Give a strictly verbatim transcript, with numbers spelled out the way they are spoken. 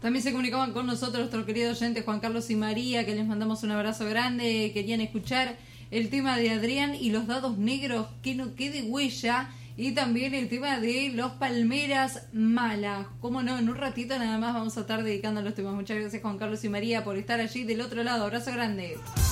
También se comunicaban con nosotros nuestros queridos oyentes Juan Carlos y María, que les mandamos un abrazo grande. Querían escuchar el tema de Adrián y los dados negros, que no quede huella. Y también el tema de los Palmeras Malas. Como no, en un ratito nada más vamos a estar dedicando los temas. Muchas gracias Juan Carlos y María por estar allí del otro lado. Abrazo grande.